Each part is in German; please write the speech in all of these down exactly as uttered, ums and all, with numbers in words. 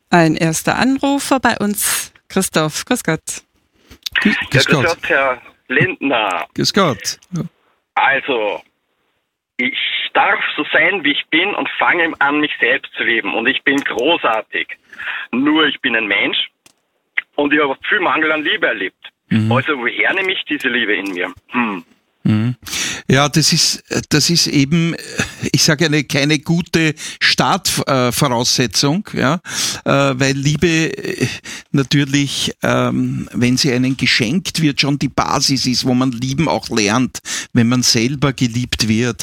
Ein erster Anrufer bei uns, Christoph. Grüß Gott. Grüß, grüß ja, Gott. Gott, Herr Lindner. Grüß Gott. Ja. Also, ich darf so sein, wie ich bin und fange an, mich selbst zu lieben. Und ich bin großartig. Nur ich bin ein Mensch und ich habe viel Mangel an Liebe erlebt. Mhm. Also, woher nehme ich diese Liebe in mir? Hm. Mhm. Ja, das ist, das ist eben, ich sage eine keine gute Startvoraussetzung, ja, weil Liebe natürlich, wenn sie einem geschenkt wird, schon die Basis ist, wo man lieben auch lernt, wenn man selber geliebt wird.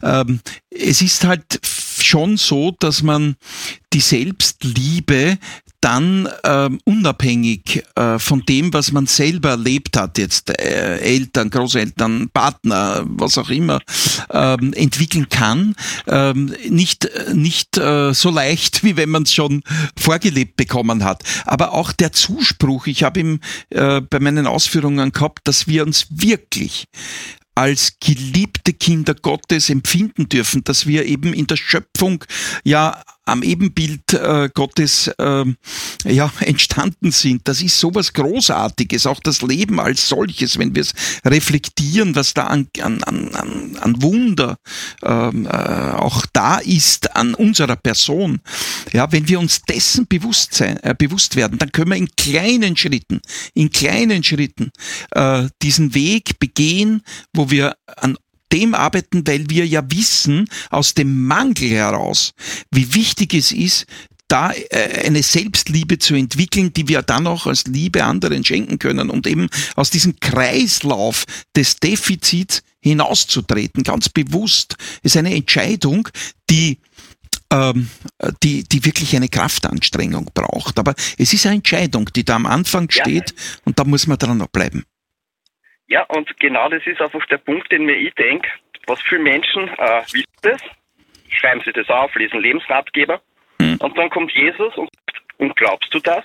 Es ist halt schon so, dass man die Selbstliebe dann ähm, unabhängig äh, von dem, was man selber erlebt hat, jetzt äh, Eltern, Großeltern, Partner, was auch immer, ähm, entwickeln kann, ähm, nicht nicht äh, so leicht, wie wenn man es schon vorgelebt bekommen hat. Aber auch der Zuspruch, ich habe ihm äh, bei meinen Ausführungen gehabt, dass wir uns wirklich als geliebte Kinder Gottes empfinden dürfen, dass wir eben in der Schöpfung ja am Ebenbild äh, Gottes äh, ja entstanden sind. Das ist sowas Großartiges, auch das Leben als solches, wenn wir es reflektieren, was da an, an, an, an Wunder ähm, äh, auch da ist an unserer Person. Ja, wenn wir uns dessen bewusst sein, äh, bewusst werden, dann können wir in kleinen Schritten, in kleinen Schritten äh, diesen Weg begehen, wo wir an dem arbeiten, weil wir ja wissen, aus dem Mangel heraus, wie wichtig es ist, da eine Selbstliebe zu entwickeln, die wir dann auch als Liebe anderen schenken können und eben aus diesem Kreislauf des Defizits hinauszutreten, ganz bewusst, ist eine Entscheidung, die ähm, die die wirklich eine Kraftanstrengung braucht. Aber es ist eine Entscheidung, die da am Anfang steht, ja. Und da muss man dran noch bleiben. Ja, und genau das ist einfach der Punkt, den mir ich denke, was viele Menschen äh, wissen das, schreiben sie das auf, lesen Lebensratgeber, mhm. Und dann kommt Jesus und, und glaubst du das?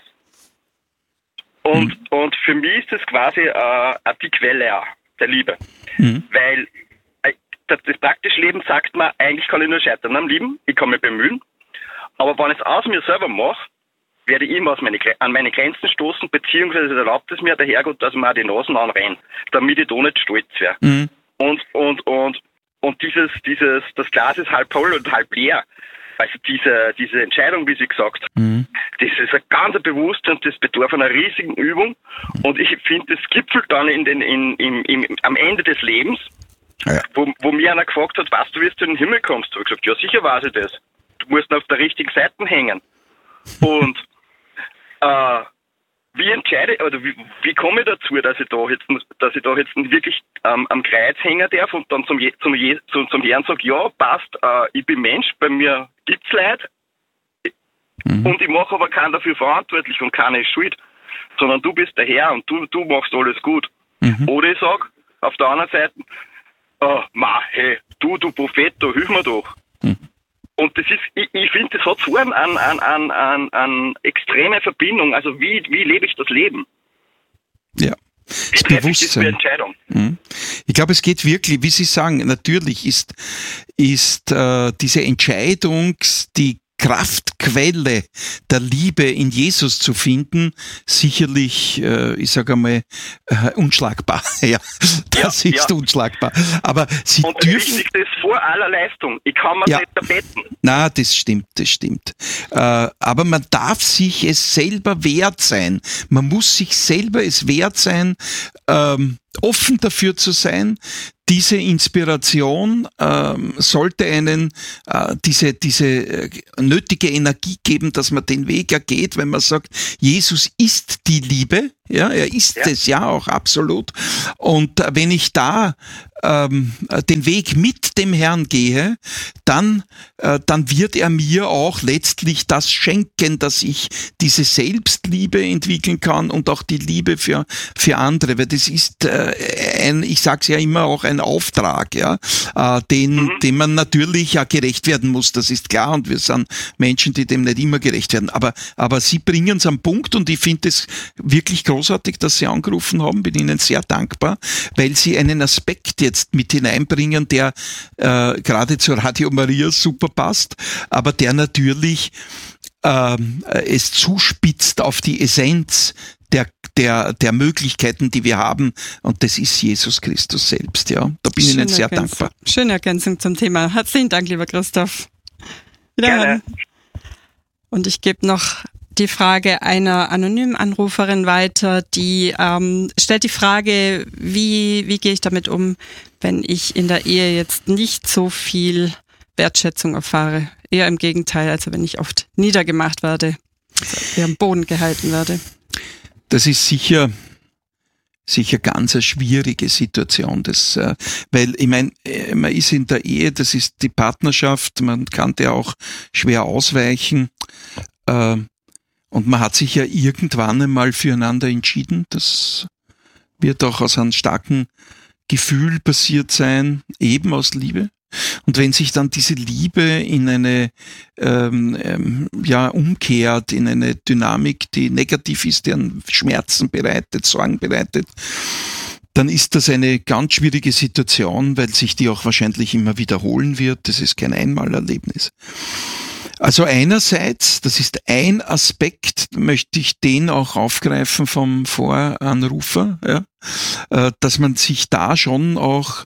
Und, mhm. und für mich ist das quasi äh, die Quelle ja, der Liebe. Mhm. Weil äh, das, das praktische Leben sagt mir, eigentlich kann ich nur scheitern am Lieben, ich kann mich bemühen, aber wenn ich es aus mir selber mache, werde ich immer aus meine, an meine Grenzen stoßen, beziehungsweise erlaubt es mir der Herrgott, dass ich mir auch die Nasen anrenne, damit ich da nicht stolz wäre. Mhm. Und, und, und, und dieses, dieses, das Glas ist halb voll und halb leer. Also diese, diese Entscheidung, wie Sie gesagt haben, mhm. das ist ein ganz bewusst und das bedarf einer riesigen Übung. Und ich finde, das gipfelt dann in den, in, in, in, am Ende des Lebens, ja. wo, wo mir einer gefragt hat, weißt du, wie du in den Himmel kommst? Da habe ich gesagt, ja, sicher weiß ich das. Du musst auf der richtigen Seite hängen. Und Äh, wie entscheide oder wie, wie komme ich dazu, dass ich da jetzt, dass ich da jetzt wirklich ähm, am Kreuz hängen darf und dann zum, zum, zum, zum Herrn sage, ja, passt, äh, ich bin Mensch, bei mir gibt's Leid, mhm. und ich mache aber keinen dafür verantwortlich und keine Schuld, sondern du bist der Herr und du, du machst alles gut. Mhm. Oder ich sage, auf der anderen Seite, äh, ma, hey, du, du Prophet, da hilf mir doch. Mhm. Und das ist, ich, ich finde, das hat so an, an, an, an, an extreme Verbindung. Also wie, wie lebe ich das Leben? Ja. Das Bewusstsein. Entscheidung. Ich glaube, es geht wirklich, wie Sie sagen, natürlich ist, ist äh, diese Entscheidung, die Kraftquelle der Liebe in Jesus zu finden, sicherlich, äh, ich sage einmal, äh, unschlagbar. Ja, das ja, ist ja. unschlagbar. Aber Sie und dürfen... Und das vor aller Leistung. Ich kann mir ja. nicht erbetten. Na, das stimmt, das stimmt. Äh, aber man darf sich es selber wert sein. Man muss sich selber es wert sein, ähm, offen dafür zu sein. Diese Inspiration ähm, sollte einen äh, diese diese äh, nötige Energie geben, dass man den Weg ergeht, wenn man sagt, Jesus ist die Liebe, ja, er ist ja. es ja auch absolut. Und äh, wenn ich da ähm, den Weg mit dem Herrn gehe, dann äh, dann wird er mir auch letztlich das schenken, dass ich diese Selbstliebe entwickeln kann und auch die Liebe für für andere, weil das ist äh, ein, ich sag's ja immer, auch ein Auftrag, ja, äh, den mhm. dem man natürlich ja gerecht werden muss, das ist klar, und wir sind Menschen, die dem nicht immer gerecht werden, aber aber Sie bringen es am Punkt, und ich finde es wirklich großartig, dass Sie angerufen haben, bin Ihnen sehr dankbar, weil Sie einen Aspekt jetzt mit hineinbringen, der äh, gerade zur Radio Maria super passt, aber der natürlich ähm, es zuspitzt auf die Essenz der, der, der Möglichkeiten, die wir haben. Und das ist Jesus Christus selbst, ja. Da bin ich Ihnen sehr dankbar. Schöne Ergänzung zum Thema. Herzlichen Dank, lieber Christoph. Wiederhören. Und ich gebe noch die Frage einer anonymen Anruferin weiter, die ähm, stellt die Frage, wie, wie gehe ich damit um, wenn ich in der Ehe jetzt nicht so viel Wertschätzung erfahre. Eher im Gegenteil, also wenn ich oft niedergemacht werde, also eher am Boden gehalten werde. Das ist sicher sicher ganz eine schwierige Situation, das, äh, weil ich meine, man ist in der Ehe, das ist die Partnerschaft, man kann der auch schwer ausweichen, äh, und man hat sich ja irgendwann einmal füreinander entschieden. Das wird auch aus einem starken Gefühl passiert sein, eben aus Liebe. Und wenn sich dann diese Liebe in eine, ähm, ähm, ja, umkehrt, in eine Dynamik, die negativ ist, die an Schmerzen bereitet, Sorgen bereitet, dann ist das eine ganz schwierige Situation, weil sich die auch wahrscheinlich immer wiederholen wird. Das ist kein Einmalerlebnis. Also einerseits, das ist ein Aspekt, möchte ich den auch aufgreifen vom Voranrufer, ja, dass man sich da schon auch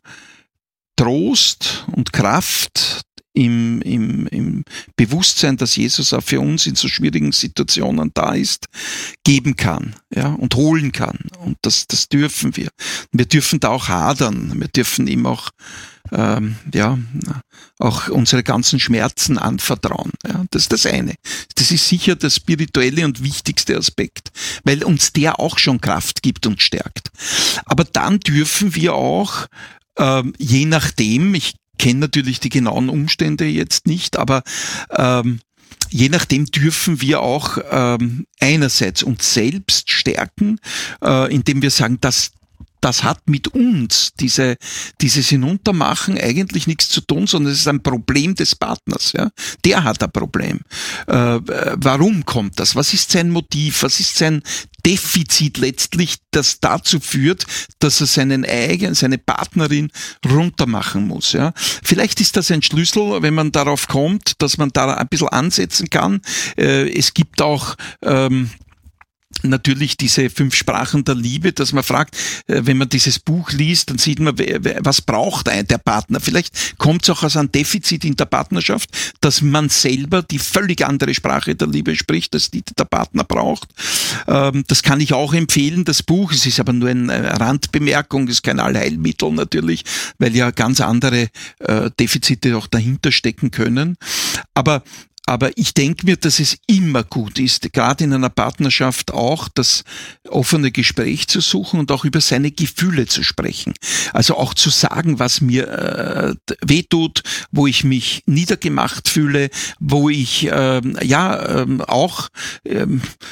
Trost und Kraft im, im, im Bewusstsein, dass Jesus auch für uns in so schwierigen Situationen da ist, geben kann, ja, und holen kann. Und das, das dürfen wir. Wir dürfen da auch hadern. Wir dürfen ihm auch, ähm, ja, auch unsere ganzen Schmerzen anvertrauen. Ja, das ist das eine. Das ist sicher der spirituelle und wichtigste Aspekt, weil uns der auch schon Kraft gibt und stärkt. Aber dann dürfen wir auch, ähm, je nachdem, ich kenne natürlich die genauen Umstände jetzt nicht, aber ähm, je nachdem dürfen wir auch ähm, einerseits uns selbst stärken, äh, indem wir sagen, dass das hat mit uns, diese, dieses Hinuntermachen eigentlich nichts zu tun, sondern es ist ein Problem des Partners, ja. Der hat ein Problem. Äh, warum kommt das? Was ist sein Motiv? Was ist sein Defizit letztlich, das dazu führt, dass er seinen eigenen, seine Partnerin runtermachen muss, ja. Vielleicht ist das ein Schlüssel, wenn man darauf kommt, dass man da ein bisschen ansetzen kann. Äh, es gibt auch, ähm, natürlich diese fünf Sprachen der Liebe, dass man fragt, wenn man dieses Buch liest, dann sieht man, was braucht der Partner? Vielleicht kommt es auch aus einem Defizit in der Partnerschaft, dass man selber die völlig andere Sprache der Liebe spricht, als die der Partner braucht. Das kann ich auch empfehlen, das Buch. Es ist aber nur eine Randbemerkung, es ist kein Allheilmittel natürlich, weil ja ganz andere Defizite auch dahinter stecken können. Aber Aber ich denke mir, dass es immer gut ist, gerade in einer Partnerschaft auch, das offene Gespräch zu suchen und auch über seine Gefühle zu sprechen. Also auch zu sagen, was mir äh, wehtut, wo ich mich niedergemacht fühle, wo ich äh, ja äh, auch äh,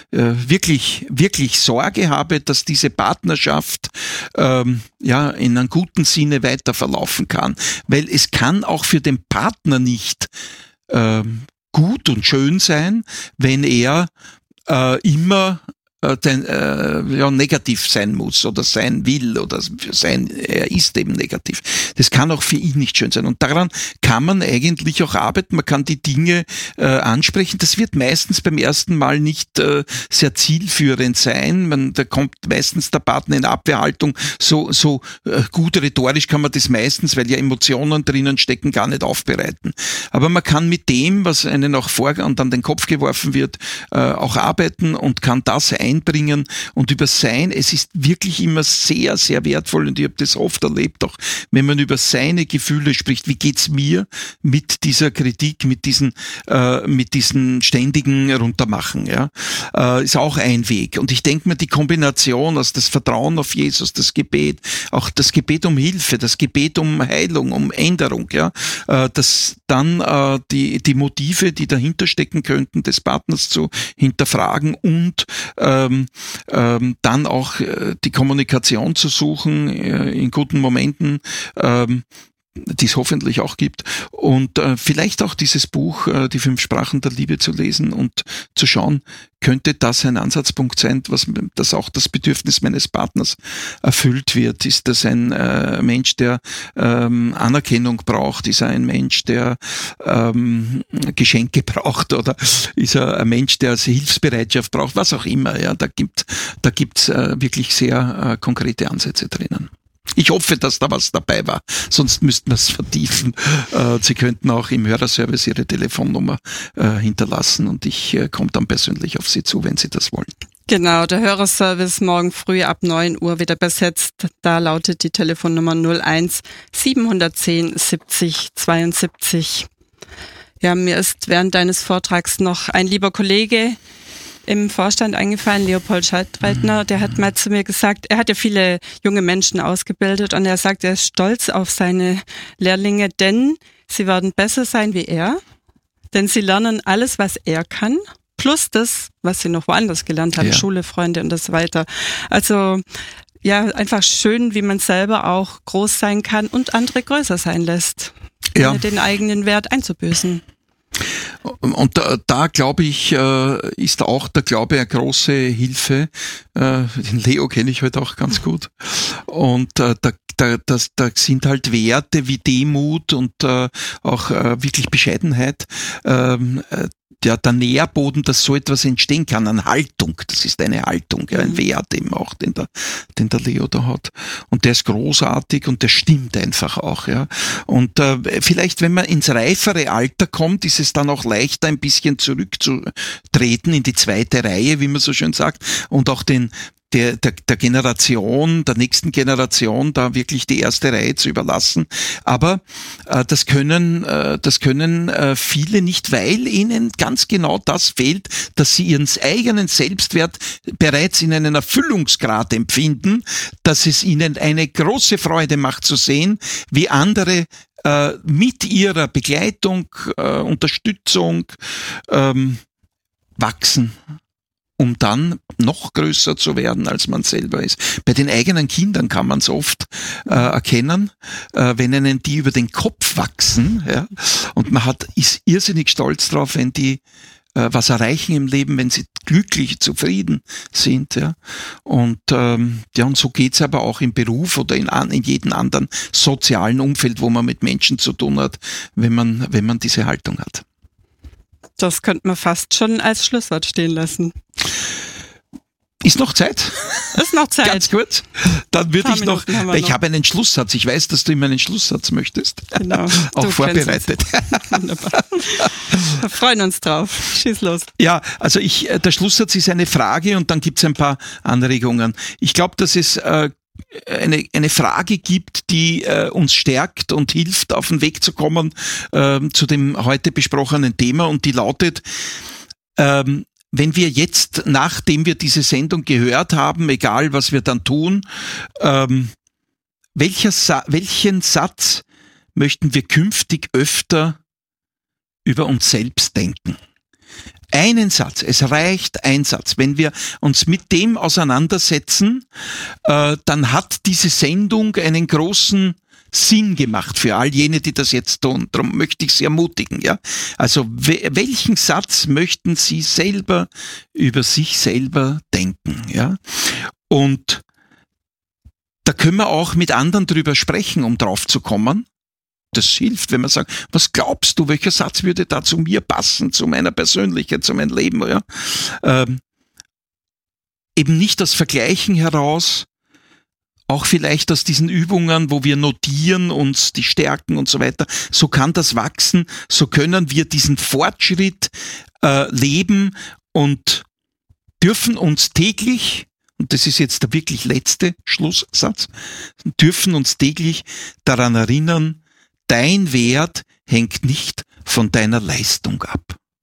wirklich wirklich Sorge habe, dass diese Partnerschaft äh, ja in einem guten Sinne weiter verlaufen kann. Weil es kann auch für den Partner nicht äh, gut und schön sein, wenn er äh, immer äh, den, äh, ja, negativ sein muss oder sein will oder sein, er ist eben negativ. Das kann auch für ihn nicht schön sein. Und daran kann man eigentlich auch arbeiten, man kann die Dinge äh, ansprechen. Das wird meistens beim ersten Mal nicht äh, sehr zielführend sein. Man, da kommt meistens der Partner in Abwehrhaltung. So, so äh, gut rhetorisch kann man das meistens, weil ja Emotionen drinnen stecken, gar nicht aufbereiten. Aber man kann mit dem, was einen auch vor und an den Kopf geworfen wird, äh, auch arbeiten und kann das einbringen und über sein, es ist wirklich immer sehr, sehr wertvoll und ich habe das oft erlebt, auch wenn man über seine Gefühle spricht, wie geht's mir mit dieser Kritik, mit diesen äh, mit diesen ständigen Runtermachen, ja, äh, ist auch ein Weg. Und ich denke mir, die Kombination aus das Vertrauen auf Jesus, das Gebet, auch das Gebet um Hilfe, das Gebet um Heilung, um Änderung, ja, äh, das dann äh, die die Motive, die dahinter stecken könnten, des Partners zu hinterfragen und ähm, ähm, dann auch äh, die Kommunikation zu suchen äh, in guten Momenten, ähm, die es hoffentlich auch gibt. Und äh, vielleicht auch dieses Buch, äh, die fünf Sprachen der Liebe zu lesen und zu schauen, könnte das ein Ansatzpunkt sein, was dass auch das Bedürfnis meines Partners erfüllt wird? Ist das ein äh, Mensch, der ähm, Anerkennung braucht? Ist er ein Mensch, der ähm, Geschenke braucht? Oder ist er ein Mensch, der Hilfsbereitschaft braucht? Was auch immer. Ja, da gibt da gibt's äh, wirklich sehr äh, konkrete Ansätze drinnen. Ich hoffe, dass da was dabei war, sonst müssten wir es vertiefen. Äh, Sie könnten auch im Hörerservice Ihre Telefonnummer äh, hinterlassen und ich äh, komme dann persönlich auf Sie zu, wenn Sie das wollen. Genau, der Hörerservice morgen früh ab neun Uhr wieder besetzt. Da lautet die Telefonnummer null eins siebenhundertzehn siebzig zweiundsiebzig. Ja, mir ist während deines Vortrags noch ein lieber Kollege im Vorstand eingefallen, Leopold Schaldweitner, der hat mal zu mir gesagt, er hat ja viele junge Menschen ausgebildet und er sagt, er ist stolz auf seine Lehrlinge, denn sie werden besser sein wie er, denn sie lernen alles, was er kann, plus das, was sie noch woanders gelernt haben, ja. Schule, Freunde und so weiter. Also ja, einfach schön, wie man selber auch groß sein kann und andere größer sein lässt, ja. ohne den eigenen Wert einzubüßen. Und da, da glaube ich, äh, ist auch der Glaube eine große Hilfe. Äh, den Leo kenne ich heute auch ganz gut. Und äh, da, da, das, da sind halt Werte wie Demut und äh, auch äh, wirklich Bescheidenheit. Ähm, äh, Der, der Nährboden, dass so etwas entstehen kann, eine Haltung, das ist eine Haltung, ja, ein mhm. Wert eben auch, den der, den der Leo da hat. Und der ist großartig und der stimmt einfach auch, ja. Und äh, vielleicht, wenn man ins reifere Alter kommt, ist es dann auch leichter, ein bisschen zurückzutreten in die zweite Reihe, wie man so schön sagt, und auch den Der, der, der Generation, der nächsten Generation, da wirklich die erste Reihe zu überlassen. Aber äh, das können, äh, das können äh, viele nicht, weil ihnen ganz genau das fehlt, dass sie ihren eigenen Selbstwert bereits in einen Erfüllungsgrad empfinden, dass es ihnen eine große Freude macht zu sehen, wie andere äh, mit ihrer Begleitung, äh, Unterstützung ähm, wachsen, um dann noch größer zu werden, als man selber ist. Bei den eigenen Kindern kann man es oft äh, erkennen, äh, wenn ihnen die über den Kopf wachsen, ja, und man hat ist irrsinnig stolz drauf, wenn die äh, was erreichen im Leben, wenn sie glücklich, zufrieden sind, ja. Und ähm, ja, und so geht's aber auch im Beruf oder in, in jedem anderen sozialen Umfeld, wo man mit Menschen zu tun hat, wenn man wenn man diese Haltung hat. Das könnte man fast schon als Schlusswort stehen lassen. Ist noch Zeit? Ist noch Zeit. Ganz kurz. Dann würde ich noch, weil ich noch. habe einen Schlusssatz. Ich weiß, dass du immer einen Schlusssatz möchtest. Genau. Auch du vorbereitet. Wunderbar. Wir freuen uns drauf. Schieß los. Ja, also ich, der Schlusssatz ist eine Frage und dann gibt es ein paar Anregungen. Ich glaube, dass es äh, eine eine Frage gibt, die äh, uns stärkt und hilft, auf den Weg zu kommen äh, zu dem heute besprochenen Thema, und die lautet, ähm, wenn wir jetzt, nachdem wir diese Sendung gehört haben, egal was wir dann tun, ähm, welcher Sa- welchen Satz möchten wir künftig öfter über uns selbst denken? Einen Satz, es reicht ein Satz. Wenn wir uns mit dem auseinandersetzen, äh, dann hat diese Sendung einen großen Sinn gemacht für all jene, die das jetzt tun. Darum möchte ich Sie ermutigen, ja. Also we- welchen Satz möchten Sie selber über sich selber denken, ja? Und da können wir auch mit anderen drüber sprechen, um drauf zu kommen. Das hilft, wenn man sagt, was glaubst du, welcher Satz würde da zu mir passen, zu meiner Persönlichkeit, zu meinem Leben, ja? Ähm, eben nicht das Vergleichen heraus, auch vielleicht aus diesen Übungen, wo wir notieren uns die Stärken und so weiter. So kann das wachsen, so können wir diesen Fortschritt äh, leben und dürfen uns täglich, und das ist jetzt der wirklich letzte Schlusssatz, dürfen uns täglich daran erinnern, dein Wert hängt nicht von deiner Leistung ab.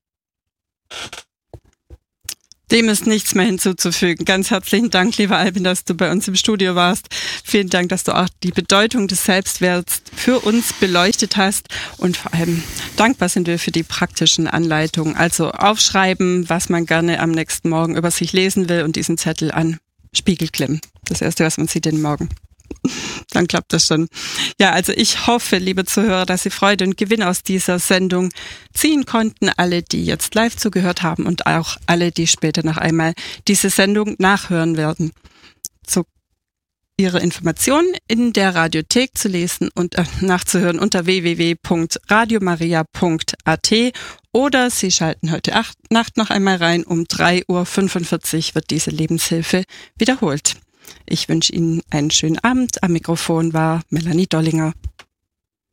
Dem ist nichts mehr hinzuzufügen. Ganz herzlichen Dank, lieber Albin, dass du bei uns im Studio warst. Vielen Dank, dass du auch die Bedeutung des Selbstwerts für uns beleuchtet hast. Und vor allem dankbar sind wir für die praktischen Anleitungen. Also aufschreiben, was man gerne am nächsten Morgen über sich lesen will, und diesen Zettel an Spiegel klemmen. Das Erste, was man sieht den Morgen. Dann klappt das schon. Ja, also ich hoffe, liebe Zuhörer, dass Sie Freude und Gewinn aus dieser Sendung ziehen konnten. Alle, die jetzt live zugehört haben und auch alle, die später noch einmal diese Sendung nachhören werden. So Ihre Informationen in der Radiothek zu lesen und äh, nachzuhören unter w w w punkt radio maria punkt a t oder Sie schalten heute Nacht noch einmal rein. Um drei Uhr fünfundvierzig wird diese Lebenshilfe wiederholt. Ich wünsche Ihnen einen schönen Abend. Am Mikrofon war Melanie Dollinger.